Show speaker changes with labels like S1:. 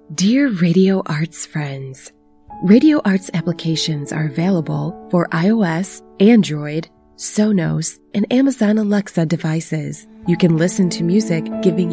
S1: Dear Radio Arts friends, Radio Arts applications are available for iOS, Android, Sonos, and Amazon Alexa devices. You can listen to music giving